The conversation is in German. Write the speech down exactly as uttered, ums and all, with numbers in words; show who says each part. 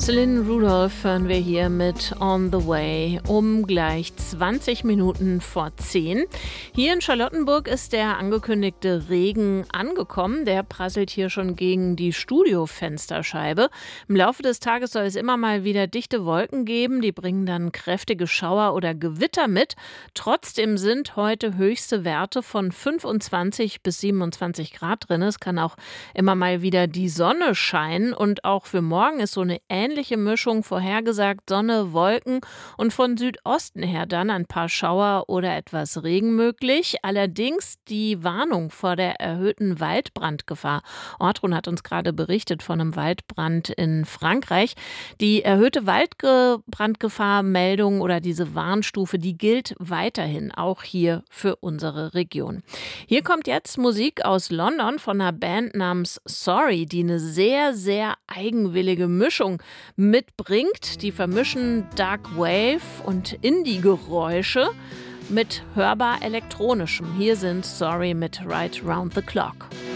Speaker 1: Celine Rudolph hören wir hier mit On the Way um gleich zwanzig Minuten vor zehn. Hier in Charlottenburg ist der angekündigte Regen angekommen. Der prasselt hier schon gegen die Studiofensterscheibe. Im Laufe des Tages soll es immer mal wieder dichte Wolken geben. Die bringen dann kräftige Schauer oder Gewitter mit. Trotzdem sind heute höchste Werte von fünfundzwanzig bis siebenundzwanzig Grad drin. Es kann auch immer mal wieder die Sonne scheinen. Und auch für morgen ist so eine ähnliche Mischung vorhergesagt, Sonne, Wolken und von Südosten her dann ein paar Schauer oder etwas Regen möglich. Allerdings die Warnung vor der erhöhten Waldbrandgefahr. Ortrun hat uns gerade berichtet von einem Waldbrand in Frankreich. Die erhöhte Waldbrandgefahrmeldung oder diese Warnstufe, die gilt weiterhin auch hier für unsere Region. Hier kommt jetzt Musik aus London von einer Band namens Sorry, die eine sehr, sehr eigenwillige Mischung mitbringt. Die vermischen Dark Wave und Indie-Geräusche mit hörbar elektronischem. Hier sind Sorry mit Right Round the Clock.